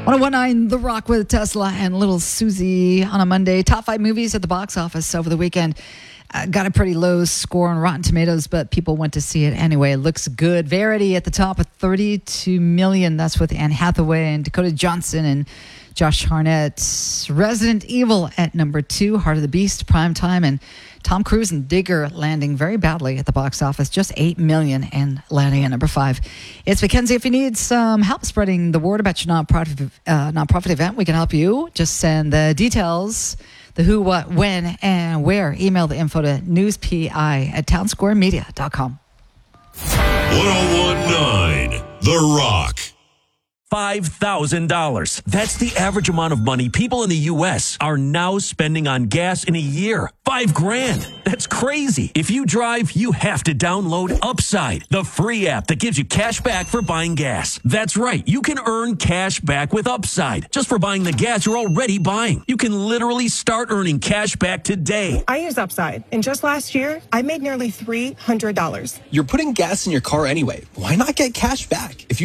1019 The Rock with Tesla and Little Susie on a Monday. Top 5 movies at the box office over the weekend. Got a pretty low score on Rotten Tomatoes, but people went to see it anyway. It looks good. Verity at the top with 32 million. That's with Anne Hathaway and Dakota Johnson and Josh Hartnett. Resident Evil at number 2. Heart of the Beast, primetime, and Tom Cruise and Digger landing very badly at the box office. Just 8 million and landing at number 5. It's Mackenzie. If you need some help spreading the word about your nonprofit event, we can help you. Just send the details, the who, what, when, and where. Email the info to newspi@townsquaremedia.com. 1019 The Rock. $5,000. That's the average amount of money people in the U.S. are now spending on gas in a year. $5,000. That's crazy. If you drive, you have to download Upside, the free app that gives you cash back for buying gas. That's right. You can earn cash back with Upside just for buying the gas you're already buying. You can literally start earning cash back today. I use Upside, and just last year, I made nearly $300. You're putting gas in your car anyway. Why not get cash back? If you